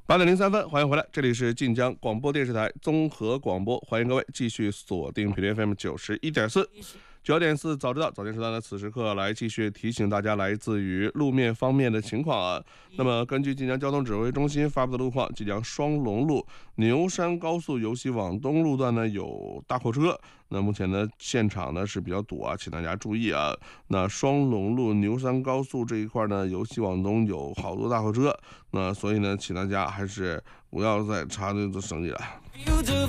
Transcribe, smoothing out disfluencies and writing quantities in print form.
8:03，欢迎回来，这里是晋江广播电视台综合广播，欢迎各位继续锁定频率 FM 91.4。9.4早知道，早间时段的此时刻来继续提醒大家来自于路面方面的情况啊。那么根据晋江交通指挥中心发布的路况，晋江双龙路牛山高速由西往东路段呢有大货车，那目前呢现场呢是比较堵啊，请大家注意啊。那双龙路牛山高速这一块呢由西往东有好多大货车，那所以呢请大家还是不要再插队做生意了。